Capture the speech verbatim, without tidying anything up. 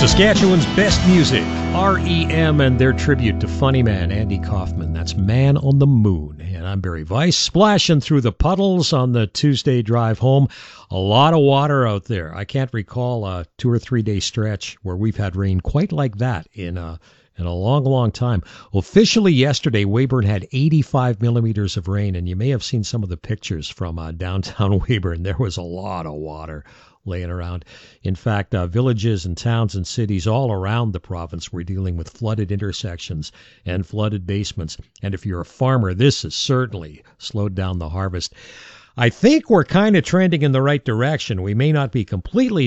Saskatchewan's best music, R E M and their tribute to funny man Andy Kaufman. That's Man on the Moon. And I'm Barry Weiss, splashing through the puddles on the Tuesday drive home. A lot of water out there. I can't recall a two or three day stretch where we've had rain quite like that in a, in a long, long time. Officially yesterday, Weyburn had eighty-five millimeters of rain, and you may have seen some of the pictures from uh, downtown Weyburn. There was a lot of water laying around. In fact, uh, villages and towns and cities all around the province were dealing with flooded intersections and flooded basements. And if you're a farmer, this has certainly slowed down the harvest. I think we're kind of trending in the right direction. We may not be completely